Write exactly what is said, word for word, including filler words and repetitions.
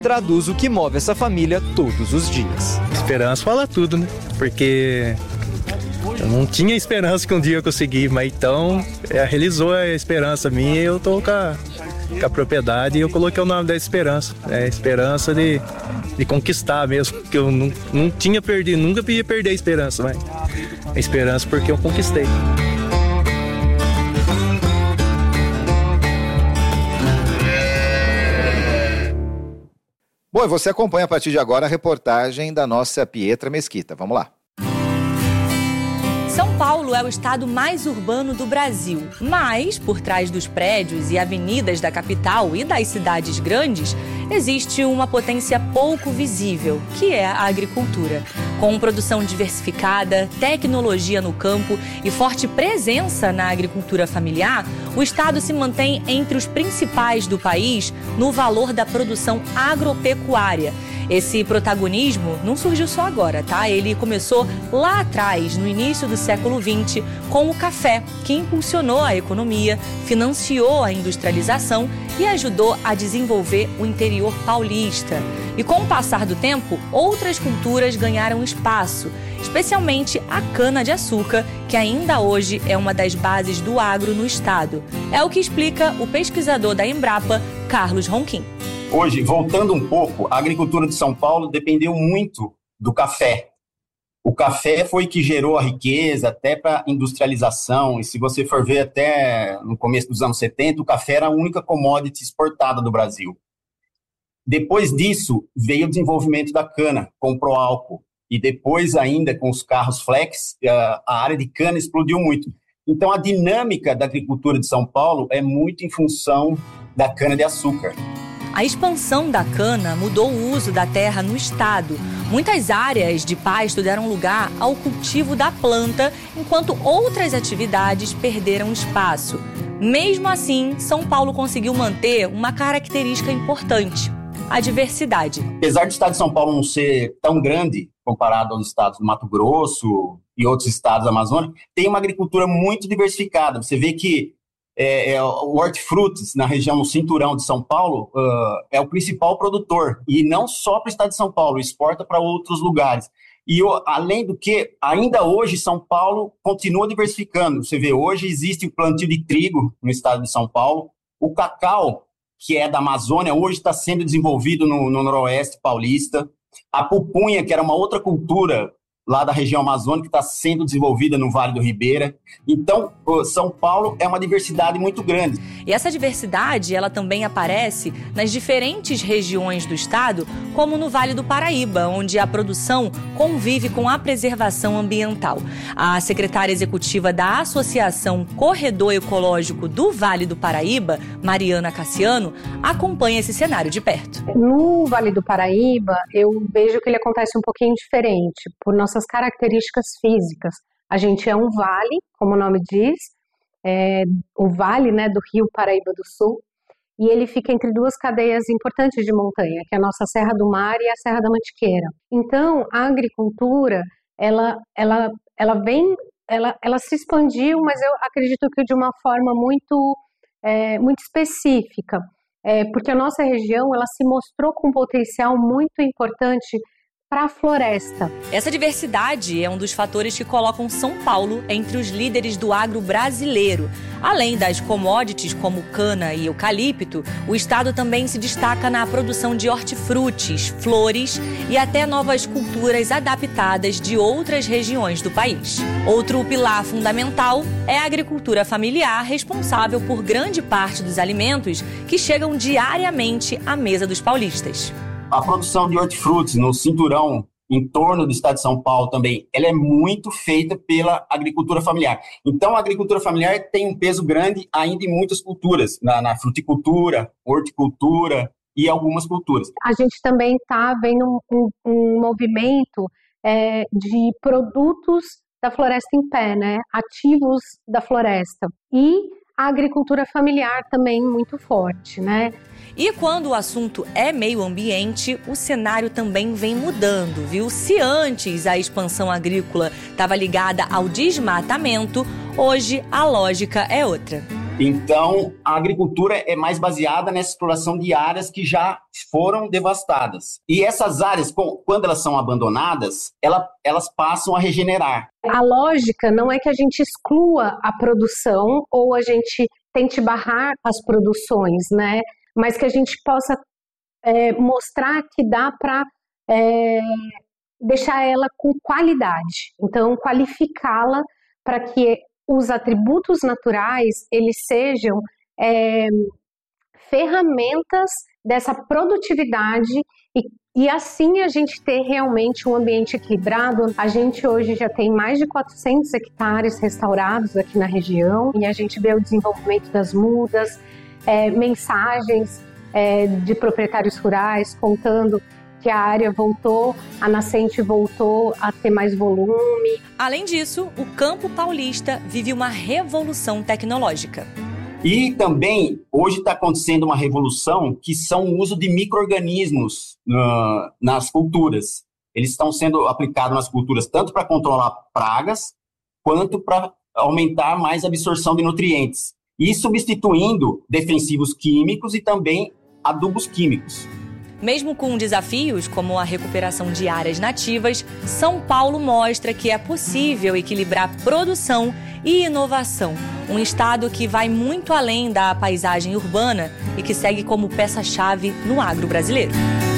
traduz o que move essa família todos os dias. Esperança fala tudo, né? Porque eu não tinha esperança que um dia eu consegui, mas então é, realizou a esperança minha e eu tô com a, com a propriedade e eu coloquei o nome da esperança. É esperança de, de conquistar mesmo, que eu não, não tinha perdido, nunca ia perder a esperança, mas a esperança porque eu conquistei. Bom, e você acompanha a partir de agora a reportagem da nossa Pietra Mesquita. Vamos lá. São Paulo é o estado mais urbano do Brasil, mas por trás dos prédios e avenidas da capital e das cidades grandes, existe uma potência pouco visível, que é a agricultura. Com produção diversificada, tecnologia no campo e forte presença na agricultura familiar, o estado se mantém entre os principais do país no valor da produção agropecuária. Esse protagonismo não surgiu só agora, tá? Ele começou lá atrás, no início do século vinte, com o café, que impulsionou a economia, financiou a industrialização e ajudou a desenvolver o interior paulista. E com o passar do tempo, outras culturas ganharam espaço, especialmente a cana-de-açúcar, que ainda hoje é uma das bases do agro no estado. É o que explica o pesquisador da Embrapa, Carlos Ronquim. Hoje, voltando um pouco, a agricultura de São Paulo dependeu muito do café. O café foi que gerou a riqueza até para a industrialização, e se você for ver até no começo dos anos setenta, o café era a única commodity exportada do Brasil. Depois disso, veio o desenvolvimento da cana, com o Proálcool, e depois ainda com os carros flex, a área de cana explodiu muito. Então a dinâmica da agricultura de São Paulo é muito em função da cana-de-açúcar. A expansão da cana mudou o uso da terra no estado. Muitas áreas de pasto deram lugar ao cultivo da planta, enquanto outras atividades perderam espaço. Mesmo assim, São Paulo conseguiu manter uma característica importante: a diversidade. Apesar do estado de São Paulo não ser tão grande comparado aos estados do Mato Grosso e outros estados da Amazônia, tem uma agricultura muito diversificada. Você vê que É, é, o hortifrutis, na região, no cinturão de São Paulo, uh, é o principal produtor. E não só para o estado de São Paulo, exporta para outros lugares. E, além do que, ainda hoje, São Paulo continua diversificando. Você vê, hoje existe o plantio de trigo no estado de São Paulo. O cacau, que é da Amazônia, hoje está sendo desenvolvido no, no noroeste paulista. A pupunha, que era uma outra cultura lá da região amazônica, que está sendo desenvolvida no Vale do Ribeira. Então, São Paulo é uma diversidade muito grande. E essa diversidade, ela também aparece nas diferentes regiões do estado, como no Vale do Paraíba, onde a produção convive com a preservação ambiental. A secretária executiva da Associação Corredor Ecológico do Vale do Paraíba, Mariana Cassiano, acompanha esse cenário de perto. No Vale do Paraíba, eu vejo que ele acontece um pouquinho diferente, por nossas características físicas. A gente é um vale, como o nome diz, é, o vale, né, do Rio Paraíba do Sul, e ele fica entre duas cadeias importantes de montanha, que é a nossa Serra do Mar e a Serra da Mantiqueira. Então, a agricultura, ela, ela, ela vem, ela, ela se expandiu, mas eu acredito que de uma forma muito, é, muito específica, é, porque a nossa região, ela se mostrou com um potencial muito importante para a floresta. Essa diversidade é um dos fatores que colocam São Paulo entre os líderes do agro brasileiro. Além das commodities como cana e eucalipto, o estado também se destaca na produção de hortifrutis, flores e até novas culturas adaptadas de outras regiões do país. Outro pilar fundamental é a agricultura familiar, responsável por grande parte dos alimentos que chegam diariamente à mesa dos paulistas. A produção de hortifrutis no cinturão em torno do estado de São Paulo também, ela é muito feita pela agricultura familiar. Então, a agricultura familiar tem um peso grande ainda em muitas culturas, na, na fruticultura, horticultura e algumas culturas. A gente também está vendo um, um, um movimento é, de produtos da floresta em pé, né? Ativos da floresta. E a agricultura familiar também muito forte, né? E quando o assunto é meio ambiente, o cenário também vem mudando, viu? Se antes a expansão agrícola estava ligada ao desmatamento, hoje a lógica é outra. Então, a agricultura é mais baseada nessa exploração de áreas que já foram devastadas. E essas áreas, quando elas são abandonadas, elas passam a regenerar. A lógica não é que a gente exclua a produção ou a gente tente barrar as produções, né? Mas que a gente possa é, mostrar que dá para é, deixar ela com qualidade. Então, qualificá-la para que os atributos naturais eles sejam é, ferramentas dessa produtividade e, e assim a gente ter realmente um ambiente equilibrado. A gente hoje já tem mais de quatrocentos hectares restaurados aqui na região e a gente vê o desenvolvimento das mudas, é, mensagens é, de proprietários rurais contando que a área voltou, a nascente voltou a ter mais volume. Além disso, o campo paulista vive uma revolução tecnológica. E também, hoje está acontecendo uma revolução que são o uso de micro-organismos uh, nas culturas. Eles estão sendo aplicados nas culturas tanto para controlar pragas, quanto para aumentar mais a absorção de nutrientes. E substituindo defensivos químicos e também adubos químicos. Mesmo com desafios como a recuperação de áreas nativas, São Paulo mostra que é possível equilibrar produção e inovação. Um estado que vai muito além da paisagem urbana e que segue como peça-chave no agro brasileiro.